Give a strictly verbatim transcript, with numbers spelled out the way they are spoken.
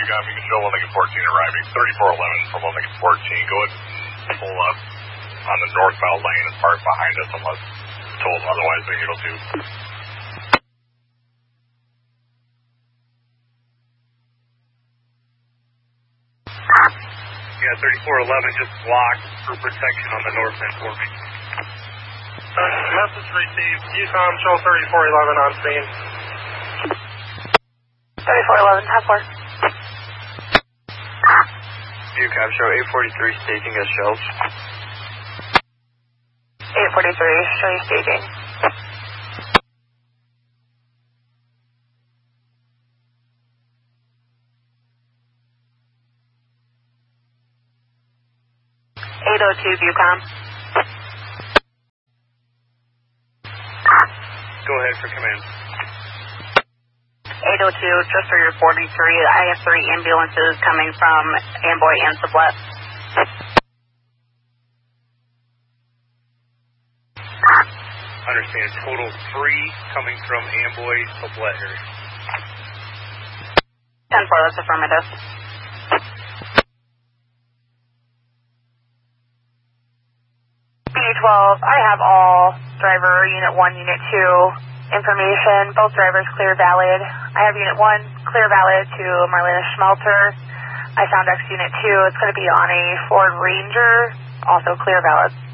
you got me. You can show one Lincoln fourteen arriving. thirty-four eleven from one Lincoln fourteen. Go ahead and pull up on the northbound lane and park behind us unless told otherwise. They're able to. Yeah, thirty-four eleven just blocked for protection on the north end for me. Uh, message received. Yukon, show thirty-four eleven on scene. thirty-four eleven, half four. Yukon, show eight forty-three staging as shells. eight forty-three, show you staging. eight oh two, Yukon. Go ahead for command. eight oh two, just for your forty-three, I have three ambulances coming from Amboy and Sublette. Understand, total three coming from Amboy, Sublette area. ten four, that's affirmative. B twelve, I have all driver, unit one, unit two information. Both drivers clear valid. I have unit one clear valid to Marlena Schmelter. I found X unit two. It's going to be on a Ford Ranger, also clear valid.